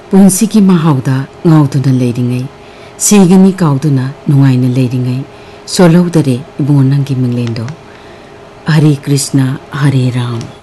पुंसी की महाउदा ngauduna leiringai sigani kauduna nungaina leiringai solodare ibon nangi minglendo Hare Krishna Hare Ram